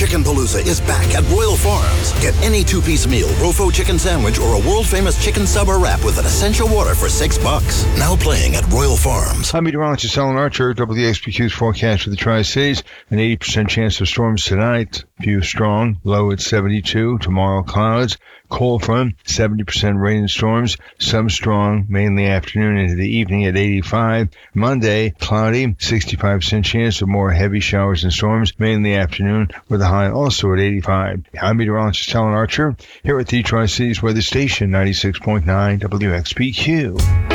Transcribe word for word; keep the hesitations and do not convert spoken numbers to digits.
Chicken Palooza is back at Royal Farms. Get any two-piece meal, Rofo chicken sandwich, or a world-famous chicken sub or wrap with an essential water for six bucks. Now playing at Royal Farms. I'm meteorologist Alan Archer. W X B Q's forecast for the Tri-Cities. An eighty percent chance of storms tonight. Few strong. Low at seventy-two. Tomorrow, clouds. Cold front, seventy percent rain and storms. Some strong, mainly afternoon into the evening at eighty-five. Monday, cloudy, sixty-five percent chance of more heavy showers and storms, mainly afternoon, with a high also at eighty-five. I'm meteorologist Alan Archer, here at the Tri-Cities Weather Station, ninety-six point nine W X B Q.